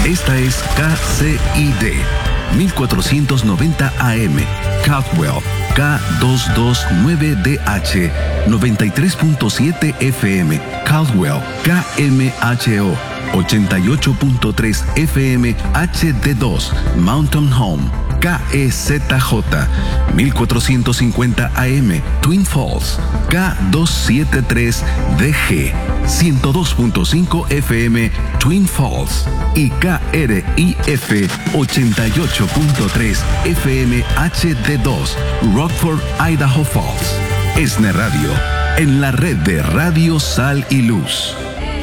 Esta es KCID 1490 AM, Caldwell, K229DH, 93.7 FM, Caldwell, KMHO, 88.3 FM HD2, Mountain Home, KEZJ, 1450 AM, Twin Falls, K273DG, 102.5 FM, Twin Falls, y KRIF 88.3 FM HD2, Rockford, Idaho Falls. ESNE Radio, en la red de Radio Sal y Luz.